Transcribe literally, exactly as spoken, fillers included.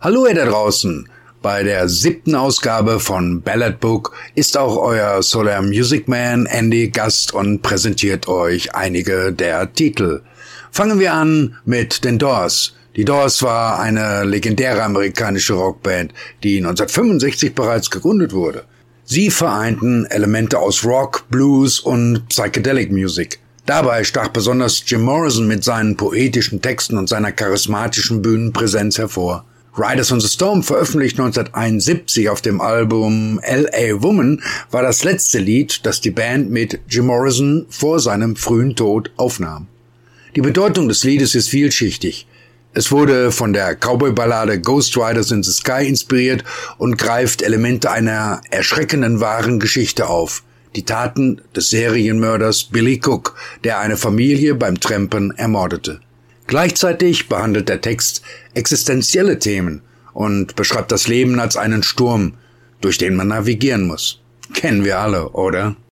Hallo ihr da draußen! Bei der siebten Ausgabe von Ballad Book ist auch euer Solar Music Man Andy Gast und präsentiert euch einige der Titel. Fangen wir an mit den Doors. Die Doors war eine legendäre amerikanische Rockband, die neunzehnhundertfünfundsechzig bereits gegründet wurde. Sie vereinten Elemente aus Rock, Blues und Psychedelic Music. Dabei stach besonders Jim Morrison mit seinen poetischen Texten und seiner charismatischen Bühnenpräsenz hervor. Riders on the Storm, veröffentlicht neunzehnhunderteinundsiebzig auf dem Album L A Woman, war das letzte Lied, das die Band mit Jim Morrison vor seinem frühen Tod aufnahm. Die Bedeutung des Liedes ist vielschichtig. Es wurde von der Cowboy-Ballade Ghost Riders in the Sky inspiriert und greift Elemente einer erschreckenden wahren Geschichte auf. Die Taten des Serienmörders Billy Cook, der eine Familie beim Trampen ermordete. Gleichzeitig behandelt der Text existenzielle Themen und beschreibt das Leben als einen Sturm, durch den man navigieren muss. Kennen wir alle, oder?